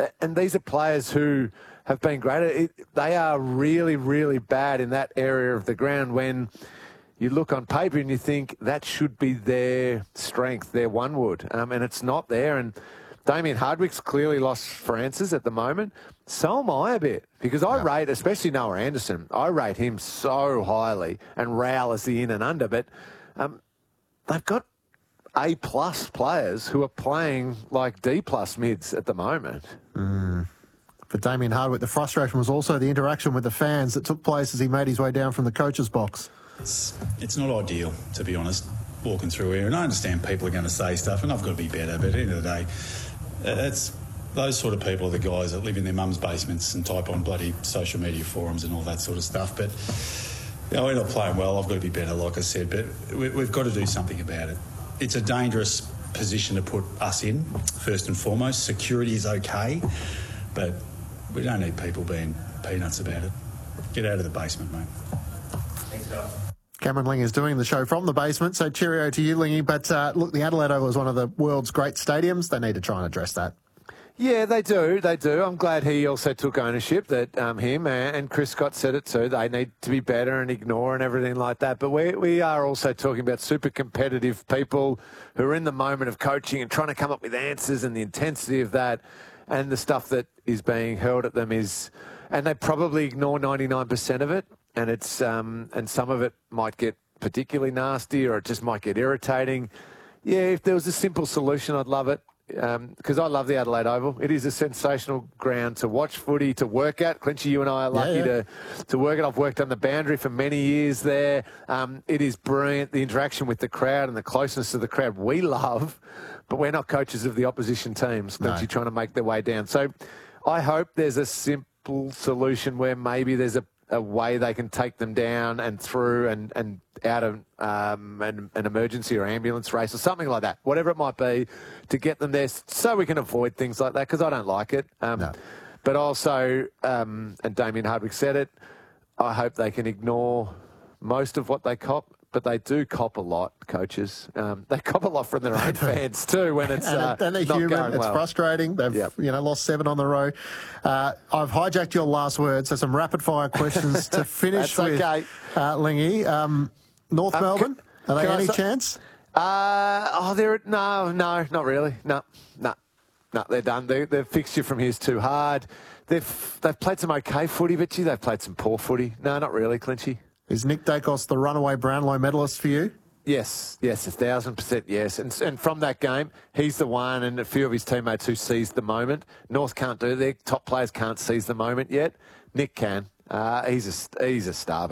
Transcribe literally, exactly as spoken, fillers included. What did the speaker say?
and these are players who have been great. It, they are really, really bad in that area of the ground when you look on paper and you think that should be their strength, their one wood, um, and it's not there. And Damien Hardwick's clearly lost for answers at the moment. So am I a bit, because I yeah. rate, especially Noah Anderson, I rate him so highly, and Rowell as the in and under, but um, they've got A-plus players who are playing like D-plus mids at the moment. Mm. For Damien Hardwick, the frustration was also the interaction with the fans that took place as he made his way down from the coach's box. It's, it's not ideal, to be honest, walking through here. And I understand people are going to say stuff, and I've got to be better, but at the end of the day, it's those sort of people are the guys that live in their mum's basements and type on bloody social media forums and all that sort of stuff. But, you know, we're not playing well. I've got to be better, like I said, but we, we've got to do something about it. It's a dangerous position to put us in, first and foremost. Security is okay, but we don't need people being peanuts about it. Get out of the basement, mate. Thanks, guys. Cameron Ling is doing the show from the basement, so cheerio to you, Lingy. But uh, look, the Adelaide Oval is one of the world's great stadiums. They need to try and address that. Yeah, they do. They do. I'm glad he also took ownership, that um, him and Chris Scott said it too. They need to be better and ignore and everything like that. But we, we are also talking about super competitive people who are in the moment of coaching and trying to come up with answers, and the intensity of that and the stuff that is being hurled at them is, and they probably ignore ninety-nine percent of it. And it's um, and some of it might get particularly nasty, or it just might get irritating. Yeah, if there was a simple solution, I'd love it, because um, I love the Adelaide Oval. It is a sensational ground to watch footy, to work at. Clinchy, you and I are lucky yeah, yeah. to to work it. I've worked on the boundary for many years there. Um, it is brilliant. The interaction with the crowd and the closeness to the crowd we love, but we're not coaches of the opposition teams. Clinchy no. trying to make their way down. So I hope there's a simple solution where maybe there's a a way they can take them down and through and, and out of um, an, an emergency or ambulance race or something like that, whatever it might be, to get them there so we can avoid things like that, because I don't like it. Um, no. But also, um, and Damien Hardwick said it, I hope they can ignore most of what they cop, but they do cop a lot, coaches. Um, they cop a lot from their own fans too when it's and, uh, and they're not human. going It's well. frustrating. They've yep. you know lost seven on the row. Uh, I've hijacked your last words, so some rapid fire questions to finish That's with. Okay. Uh, Lingy, um, North um, Melbourne, can, are they any say, chance? Uh, oh, they're no, no, not really. No, no, no. They're done. They, their fixture from here is too hard. They've they've played some okay footy, but gee, they've played some poor footy. No, not really, Clinchy. Is Nick Dacos the runaway Brownlow medalist for you? Yes, yes, a thousand percent yes. And and from that game, he's the one, and a few of his teammates who seized the moment. North can't do it. Their top players can't seize the moment yet. Nick can. Uh, he's a he's a star.